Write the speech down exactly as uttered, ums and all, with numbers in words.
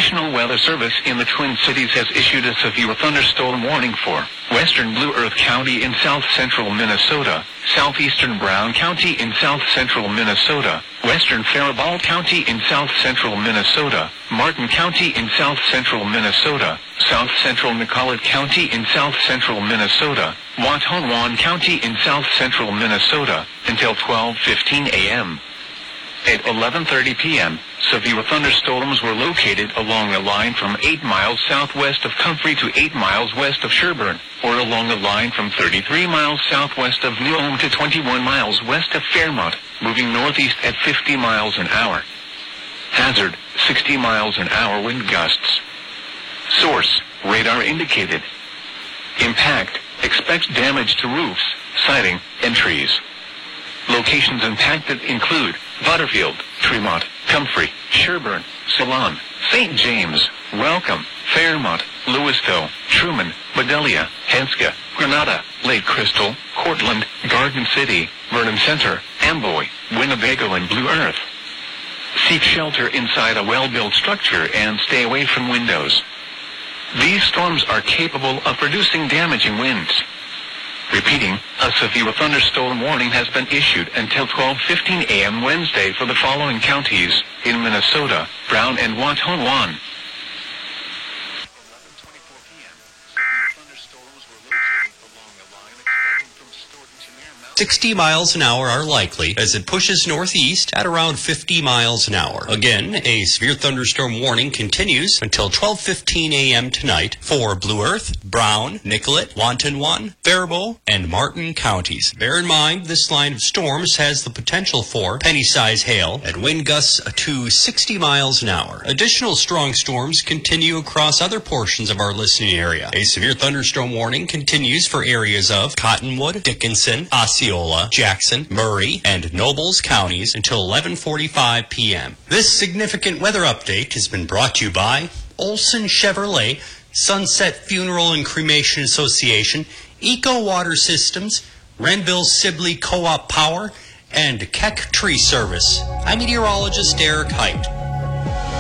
National Weather Service in the Twin Cities has issued a severe thunderstorm warning for western Blue Earth County in south-central Minnesota, southeastern Brown County in south-central Minnesota, western Faribault County in south-central Minnesota, Martin County in south-central Minnesota, south-central Nicollet County in south-central Minnesota, Watonwan County in south-central Minnesota, until twelve fifteen a m At eleven thirty p m, severe thunderstorms were located along a line from eight miles southwest of Comfrey to eight miles west of Sherburne, or along a line from thirty-three miles southwest of New Ulm to twenty-one miles west of Fairmont, moving northeast at fifty miles an hour. Hazard, sixty miles an hour wind gusts. Source, radar indicated. Impact, expect damage to roofs, siding, and trees. Locations impacted include Butterfield, Tremont, Comfrey, Sherburne, Salon, Saint James, Welcome, Fairmont, Louisville, Truman, Vidalia, Hanska, Granada, Lake Crystal, Cortland, Garden City, Vernon Center, Amboy, Winnebago, and Blue Earth. Seek shelter inside a well-built structure and stay away from windows. These storms are capable of producing damaging winds. Repeating, a severe thunderstorm warning has been issued until twelve fifteen a m Wednesday for the following counties in Minnesota, Brown and Watonwan. sixty miles an hour are likely as it pushes northeast at around fifty miles an hour. Again, a severe thunderstorm warning continues until twelve fifteen a m tonight for Blue Earth, Brown, Nicollet, Watonwan, Faribault, and Martin counties. Bear in mind, this line of storms has the potential for penny-size hail and wind gusts to sixty miles an hour. Additional strong storms continue across other portions of our listening area. A severe thunderstorm warning continues for areas of Cottonwood, Dickinson, Osceola, Jackson, Murray, and Nobles counties until eleven forty-five p m This significant weather update has been brought to you by Olson Chevrolet, Sunset Funeral and Cremation Association, Eco Water Systems, Renville Sibley Co-op Power, and Keck Tree Service. I'm meteorologist Derek Height.